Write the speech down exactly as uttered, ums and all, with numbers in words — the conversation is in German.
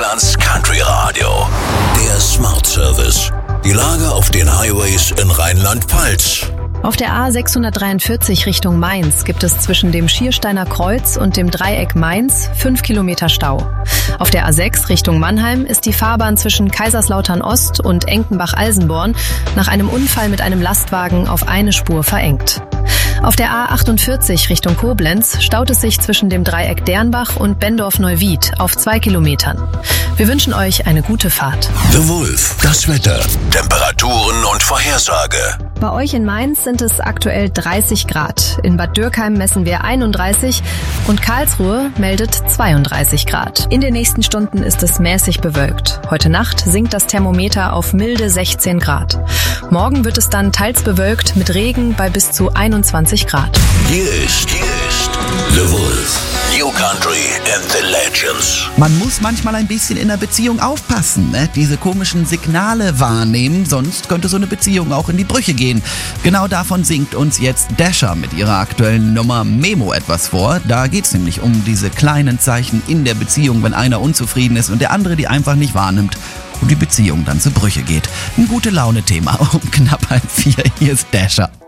Deutschlands Country Radio. Der Smart Service. Die Lage auf den Highways in Rheinland-Pfalz. Auf der A sechshundertdreiundvierzig Richtung Mainz gibt es zwischen dem Schiersteiner Kreuz und dem Dreieck Mainz fünf Kilometer Stau. Auf der A sechs Richtung Mannheim ist die Fahrbahn zwischen Kaiserslautern Ost und Enkenbach-Alsenborn nach einem Unfall mit einem Lastwagen auf eine Spur verengt. Auf der A achtundvierzig Richtung Koblenz staut es sich zwischen dem Dreieck Dernbach und Bendorf-Neuwied auf zwei Kilometern. Wir wünschen euch eine gute Fahrt. The Wolf, das Wetter, Temperaturen und Vorhersage. Bei euch in Mainz sind es aktuell dreißig Grad. In Bad Dürkheim messen wir einunddreißig und Karlsruhe meldet zweiunddreißig Grad. In den nächsten Stunden ist es mäßig bewölkt. Heute Nacht sinkt das Thermometer auf milde sechzehn Grad. Morgen wird es dann teils bewölkt mit Regen bei bis zu einundzwanzig Grad. Hier ist, hier ist The Wolf. New Country and the Legends. Man muss manchmal ein bisschen in der Beziehung aufpassen, ne? Diese komischen Signale wahrnehmen, sonst könnte so eine Beziehung auch in die Brüche gehen. Genau davon singt uns jetzt Dasher mit ihrer aktuellen Nummer Memo etwas vor. Da geht's nämlich um diese kleinen Zeichen in der Beziehung, wenn einer unzufrieden ist und der andere die einfach nicht wahrnimmt und die Beziehung dann zu Brüche geht. Ein gute Laune-Thema um knapp halb vier. Hier ist Dasher.